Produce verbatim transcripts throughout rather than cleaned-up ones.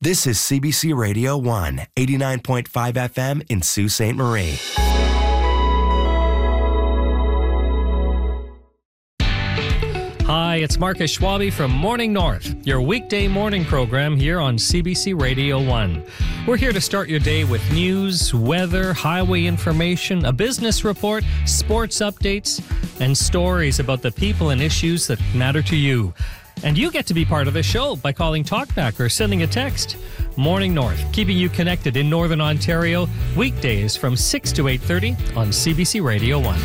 This is C B C Radio one, eighty-nine point five F M in Sault Ste. Marie. Hi, it's Marcus Schwabe from Morning North, your weekday morning program here on C B C Radio one. We're here to start your day with news, weather, highway information, a business report, sports updates, and stories about the people and issues that matter to you. And you get to be part of the show by calling Talkback or sending a text. Morning North, keeping you connected in Northern Ontario, weekdays from six to eight thirty on C B C Radio one.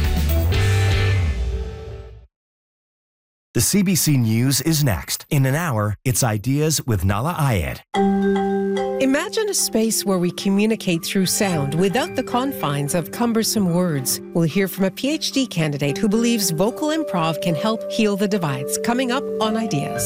The C B C News is next. In an hour, it's Ideas with Nala Ayed. Imagine a space where we communicate through sound without the confines of cumbersome words. We'll hear from a P H D candidate who believes vocal improv can help heal the divides. Coming up on Ideas.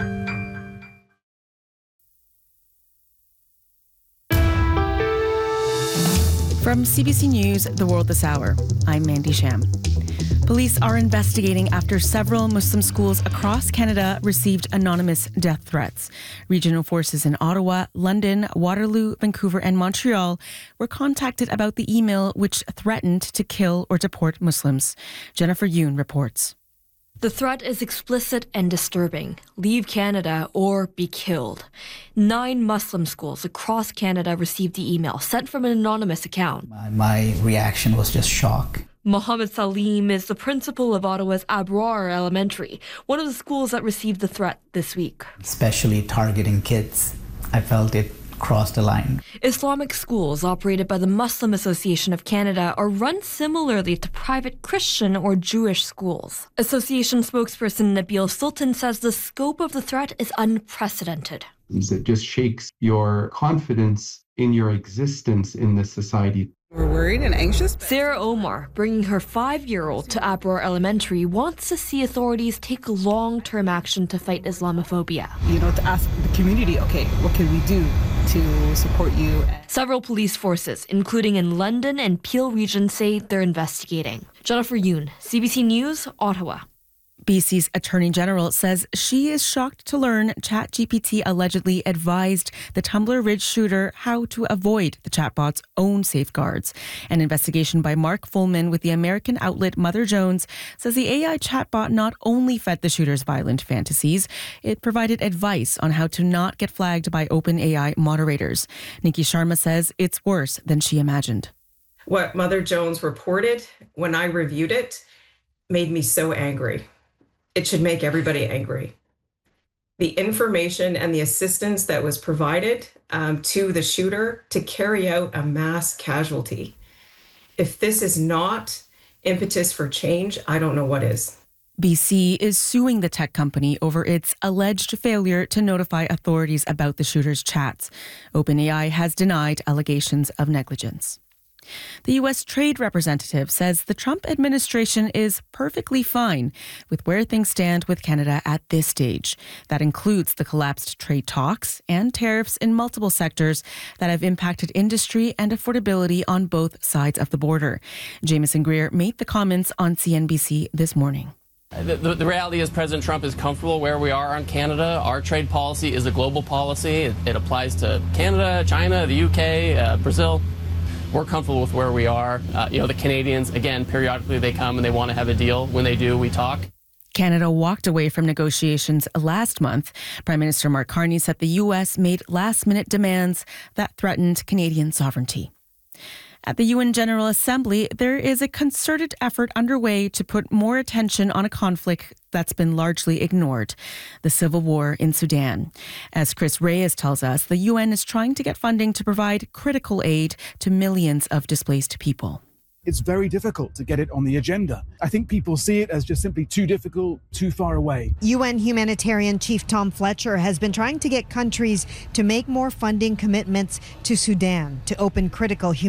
From C B C News, The World This Hour, I'm Mandy Sham. Police are investigating after several Muslim schools across Canada received anonymous death threats. Regional forces in Ottawa, London, Waterloo, Vancouver, and Montreal were contacted about the email which threatened to kill or deport Muslims. Jennifer Yoon reports. The threat is explicit and disturbing. Leave Canada or be killed. Nine Muslim schools across Canada received the email sent from an anonymous account. My, my reaction was just shock. Mohammed Salim is the principal of Ottawa's Abrar Elementary, one of the schools that received the threat this week. Especially targeting kids. I felt it crossed the line. Islamic schools operated by the Muslim Association of Canada are run similarly to private Christian or Jewish schools. Association spokesperson Nabil Sultan says the scope of the threat is unprecedented. It just shakes your confidence in your existence in this society. We're worried and anxious. Sarah Omar, bringing her five-year-old to Abrar Elementary, wants to see authorities take long-term action to fight Islamophobia. You know, to ask the community, okay, what can we do to support you? Several police forces, including in London and Peel Region, say they're investigating. Jennifer Yoon, C B C News, Ottawa. B C's Attorney General says she is shocked to learn ChatGPT allegedly advised the Tumbler Ridge shooter how to avoid the chatbot's own safeguards. An investigation by Mark Fullman with the American outlet Mother Jones says the A I chatbot not only fed the shooter's violent fantasies, it provided advice on how to not get flagged by OpenAI moderators. Nikki Sharma says it's worse than she imagined. What Mother Jones reported when I reviewed it made me so angry. It should make everybody angry. The information and the assistance that was provided um, to the shooter to carry out a mass casualty. If this is not impetus for change, I don't know what is. B C is suing the tech company over its alleged failure to notify authorities about the shooter's chats. OpenAI has denied allegations of negligence. The U S Trade Representative says the Trump administration is perfectly fine with where things stand with Canada at this stage. That includes the collapsed trade talks and tariffs in multiple sectors that have impacted industry and affordability on both sides of the border. Jameson Greer made the comments on C N B C this morning. The, the, the reality is President Trump is comfortable where we are on Canada. Our trade policy is a global policy. It, it applies to Canada, China, the U K, uh, Brazil. We're comfortable with where we are. Uh, you know, the Canadians, again, periodically they come and they want to have a deal. When they do, we talk. Canada walked away from negotiations last month. Prime Minister Mark Carney said the U S made last-minute demands that threatened Canadian sovereignty. At the U N General Assembly, there is a concerted effort underway to put more attention on a conflict that's been largely ignored, the civil war in Sudan. As Chris Reyes tells us, the U N is trying to get funding to provide critical aid to millions of displaced people. It's very difficult to get it on the agenda. I think people see it as just simply too difficult, too far away. U N humanitarian chief Tom Fletcher has been trying to get countries to make more funding commitments to Sudan to open critical humanitarian